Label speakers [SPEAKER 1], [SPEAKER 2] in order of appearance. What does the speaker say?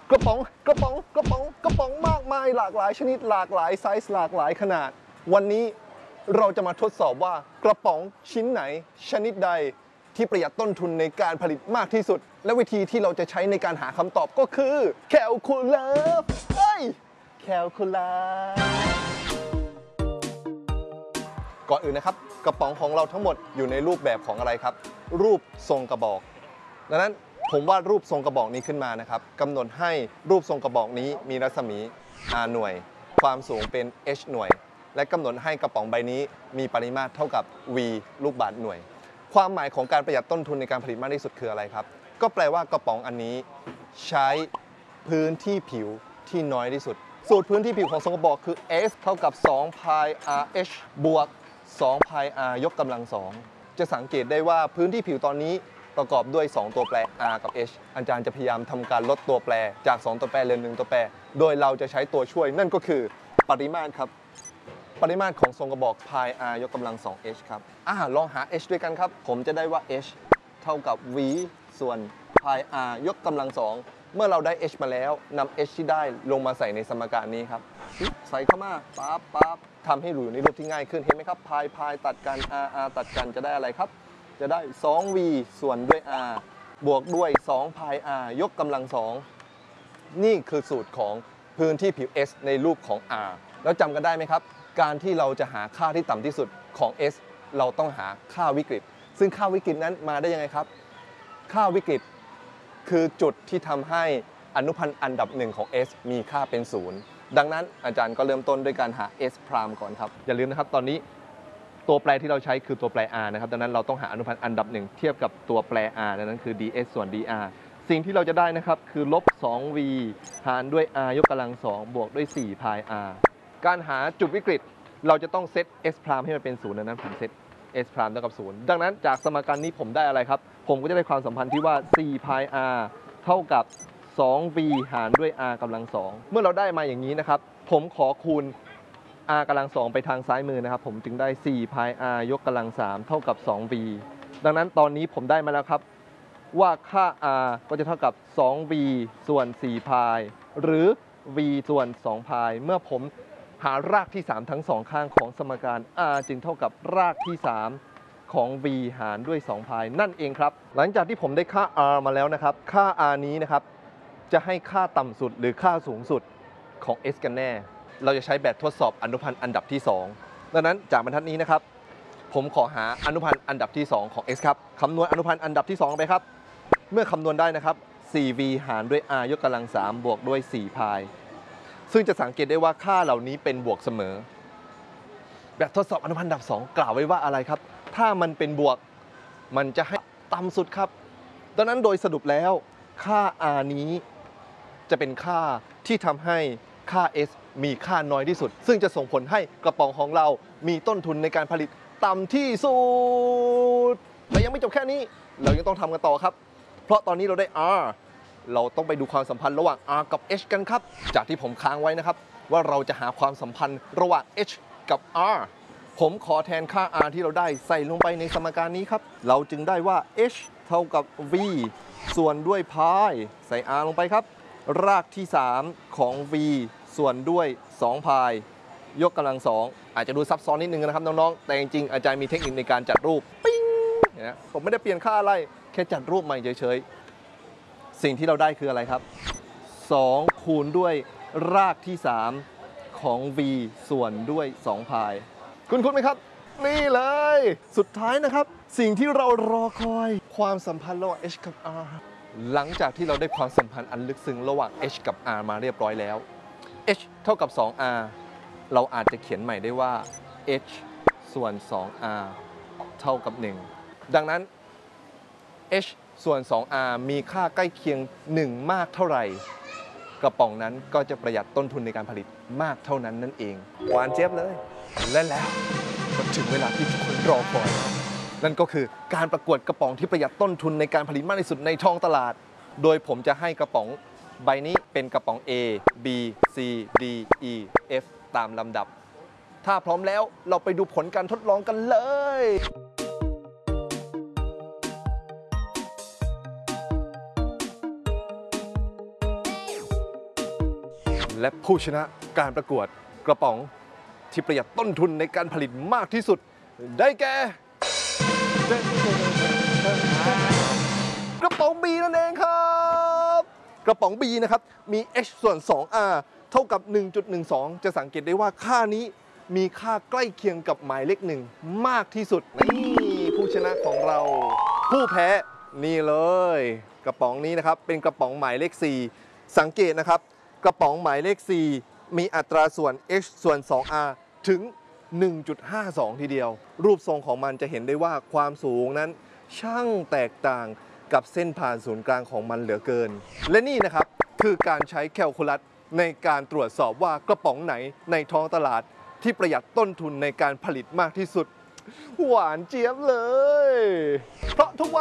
[SPEAKER 1] กระป๋องมากมายหลากหลายชนิดหลากหลายไซส์หลากหลายขนาดวันนี้เราจะมาทดสอบว่ากระป๋องชิ้นไหนชนิดใดที่ประหยัดต้นทุนในการผลิตมากที่สุดและวิธีที่เราจะใช้ในการหาคำตอบก็คือแคลคูลัสแคลคูลัสก่อนอื่นนะครับกระป๋องของเราทั้งหมดอยู่ในรูปแบบของอะไรครับรูปทรงกระบอกดังนั้นผมวาดรูปทรงกระบอกนี้ขึ้นมานะครับกำหนดให้รูปทรงกระบอกนี้มีรัศมี r หน่วยความสูงเป็น h หน่วยและกำหนดให้กระป๋องใบนี้มีปริมาตรเท่ากับ v ลูกบาศก์หน่วยความหมายของการประหยัดต้นทุนในการผลิตมากที่สุดคืออะไรครับก็แปลว่ากระป๋องอันนี้ใช้พื้นที่ผิวที่น้อยที่สุดสูตรพื้นที่ผิวของทรงกระบอกคือ s เท่ากับ2 pi rh บวก2 pi r ยกกำลัง2จะสังเกตได้ว่าพื้นที่ผิวตอนนี้ประกอบด้วย2ตัวแปร r กับ h อาจารย์จะพยายามทำการลดตัวแปรจาก2ตัวแปรเหลือ1ตัวแปรโดยเราจะใช้ตัวช่วยนั่นก็คือปริมาตรครับปริมาตรของทรงกระบอก pi r ยกกำลัง2 h ครับลองหา h ด้วยกันครับผมจะได้ว่า h เท่ากับ v ส่วน pi r ยกกำลัง2เมื่อเราได้ h มาแล้วนำ h ที่ได้ลงมาใส่ในสมการนี้ครับใส่เข้ามาปั๊บทำให้อยู่ในรูปที่ง่ายขึ้นเห็นไหมครับ pi ตัดกัน r ตัดกันจะได้อะไรครับจะได้ 2v ส่วนด้วย r บวกด้วย2 pi r ยกกำลัง2นี่คือสูตรของพื้นที่ผิว s ในรูปของ r แล้วจำกันได้ไหมครับการที่เราจะหาค่าที่ต่ำที่สุดของ s เราต้องหาค่าวิกฤตซึ่งค่าวิกฤตนั้นมาได้ยังไงครับค่าวิกฤตคือจุดที่ทำให้อนุพันธ์อันดับ1ของ s มีค่าเป็น0ดังนั้นอาจารย์ก็เริ่มต้นด้วยการหา s พรามก่อนครับอย่าลืมนะครับตอนนี้ตัวแปรที่เราใช้คือตัวแปร r นะครับดังนั้นเราต้องหาอนุพันธ์อันดับ1เทียบกับตัวแปร r ดังนั้นคือ ds ส่วน dr สิ่งที่เราจะได้นะครับคือลบ 2v หารด้วย r ยกกำลัง2บวกด้วย4 pi r การหาจุดวิกฤตเราจะต้องเซต s พรามให้มันเป็น0ดังนั้นผมเซต s พรามเท่ากับ0ดังนั้นจากสมการนี้ผมได้อะไรครับผมก็จะได้ความสัมพันธ์ที่ว่า4 pi r เท่ากับ 2v หารด้วย r กำลัง2เมื่อเราได้มาอย่างนี้นะครับผมขอคูณ r กำลัง2ไปทางซ้ายมือนะครับผมจึงได้4 pi r ยกกำลัง3เท่ากับ 2v ดังนั้นตอนนี้ผมได้มาแล้วครับว่าค่า r ก็จะเท่ากับ 2v ส่วน4 pi หรือ v ส่วน2 pi เมื่อผมหารากที่3ทั้ง2ข้างของสมการ r จึงเท่ากับรากที่3ของ v หารด้วย2 pi นั่นเองครับหลังจากที่ผมได้ค่า r มาแล้วนะครับค่า r นี้นะครับจะให้ค่าต่ำสุดหรือค่าสูงสุดของ s กันแน่เราจะใช้แบบทดสอบอนุพันธ์อันดับที่2ดังนั้นจากบรรทัดนี้นะครับผมขอหาอนุพันธ์อันดับที่2ของ s ครับคำนวณอนุพันธ์อันดับที่2ไปครับเมื่อคำนวณได้นะครับ 4v หารด้วย r ยกกำลัง3บวกด้วย4 pi ซึ่งจะสังเกตได้ว่าค่าเหล่านี้เป็นบวกเสมอแบบทดสอบอนุพันธ์อันดับ2กล่าวไว้ว่าอะไรครับถ้ามันเป็นบวกมันจะให้ต่ำสุดครับดังนั้นโดยสรุปแล้วค่า r นี้จะเป็นค่าที่ทำให้ค่า s มีค่าน้อยที่สุดซึ่งจะส่งผลให้กระป๋องของเรามีต้นทุนในการผลิตต่ำที่สุดแต่ยังไม่จบแค่นี้เรายังต้องทำกันต่อครับเพราะตอนนี้เราได้ r เราต้องไปดูความสัมพันธ์ระหว่าง r กับ h กันครับจากที่ผมค้างไว้นะครับว่าเราจะหาความสัมพันธ์ระหว่าง h กับ r ผมขอแทนค่า r ที่เราได้ใส่ลงไปในสมการนี้ครับเราจึงได้ว่า h เท่ากับ v ส่วนด้วย pi ใส่ r ลงไปครับรากที่3ของ v ส่วนด้วย2 pi ยกกำลัง2อาจจะดูซับซ้อนนิดนึงนะครับน้องๆแต่จริงๆอาจารย์มีเทคนิคในการจัดรูปปิ้งนะผมไม่ได้เปลี่ยนค่าอะไรแค่จัดรูปใหม่เฉยๆสิ่งที่เราได้คืออะไรครับ2คูณด้วยรากที่3ของ v ส่วนด้วย2 pi คุ้นไหมครับนี่เลยสุดท้ายนะครับสิ่งที่เรารอคอยความสัมพันธ์ระหว่าง h กับ r หลังจากที่เราได้ความสัมพันธ์อันลึกซึ้งระหว่าง h กับ r มาเรียบร้อยแล้ว h เท่ากับ 2r เราอาจจะเขียนใหม่ได้ว่า h ส่วน 2r เท่ากับ1ดังนั้น h ส่วน 2r มีค่าใกล้เคียง1มากเท่าไหร่กระป๋องนั้นก็จะประหยัดต้นทุนในการผลิตมากเท่านั้นนั่นเองหวานเจี๊ยบเลยและแล้วก็ถึงเวลาที่ทุกคนรอคอยนั่นก็คือการประกวดกระป๋องที่ประหยัดต้นทุนในการผลิตมากที่สุดในท้องตลาดโดยผมจะให้กระป๋องใบนี้เป็นกระป๋อง A B C D E F ตามลำดับถ้าพร้อมแล้วเราไปดูผลการทดลองกันเลยและผู้ชนะการประกวดกระป๋องที่ประหยัดต้นทุนในการผลิตมากที่สุดได้แก่กระป๋อง B นั่นเองครับกระป๋อง B นะครับมี H ส่วน 2R เท่ากับ 1.12 จะสังเกตได้ว่าค่านี้มีค่าใกล้เคียงกับหมายเลข1มากที่สุดนี่ผู้ชนะของเราผู้แพ้นี่เลยกระป๋องนี้นะครับเป็นกระป๋องหมายเลข4สังเกตนะครับกระป๋องหมายเลข4มีอัตราส่วน H ส่วน 2R ถึง 1.52 ทีเดียวรูปทรงของมันจะเห็นได้ว่าความสูงนั้นช่างแตกต่างกับเส้นผ่านศูนย์กลางของมันเหลือเกินและนี่นะครับคือการใช้แคลคูลัสในการตรวจสอบว่ากระป๋องไหนในท้องตลาดที่ประหยัดต้นทุนในการผลิตมากที่สุดหวานเจี๊ยบเลยเพราะทุกวัน